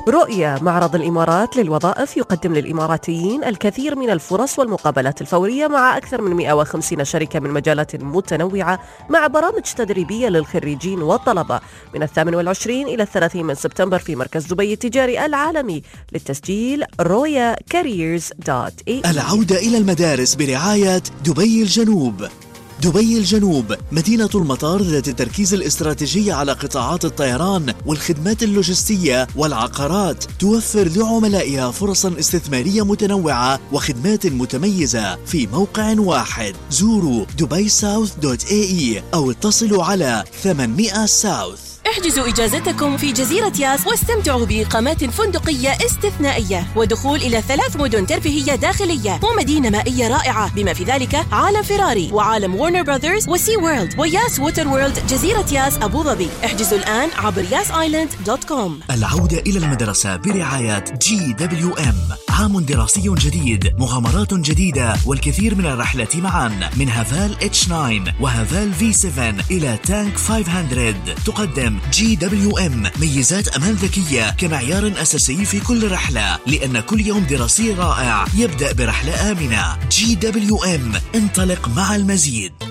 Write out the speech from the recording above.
رؤية معرض الإمارات للوظائف يقدم للإماراتيين الكثير من الفرص والمقابلات الفورية مع أكثر من 150 شركة من مجالات متنوعة، مع برامج تدريبية للخريجين والطلبة من 28 إلى 30 من سبتمبر في مركز دبي التجاري العالمي. للتسجيل royacareers.ae. العودة إلى المدارس برعاية دبي الجنوب. دبي الجنوب مدينة المطار ذات التركيز الاستراتيجي على قطاعات الطيران والخدمات اللوجستية والعقارات، توفر لعملائها فرصا استثمارية متنوعة وخدمات متميزة في موقع واحد. زوروا dubaisouth.ae أو اتصلوا على 800 ساوث. احجزوا إجازتكم في جزيرة ياس واستمتعوا بإقامات فندقية استثنائية ودخول إلى 3 مدن ترفيهية داخلية ومدينة مائية رائعة، بما في ذلك عالم فيراري وعالم وورنر براذرز وسي وورلد وياس ووتر وورلد جزيرة ياس أبو ظبي. احجزوا الآن عبر yasisland.com. العودة إلى المدرسة برعاية GWM. عام دراسي جديد، مغامرات جديدة والكثير من الرحلات معا، من هافال H9 وهافال V7 إلى تانك 500. تقدم GWM ميزات أمان ذكية كمعيار أساسي في كل رحلة، لأن كل يوم دراسي رائع يبدأ برحلة آمنة. GWM، انطلق مع المزيد.